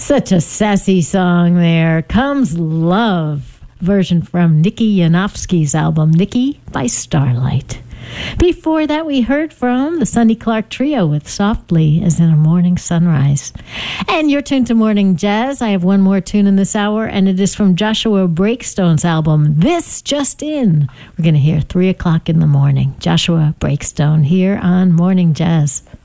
Such a sassy song there. Comes Love, version from Nikki Yanofsky's album, Nikki by Starlight. Before that, we heard from the Sonny Clark Trio with Softly as in a Morning Sunrise. And you're tuned to Morning Jazz. I have one more tune in this hour, and it is from Joshua Breakstone's album, This Just In. We're going to hear 3 o'clock in the morning. Joshua Breakstone here on Morning Jazz.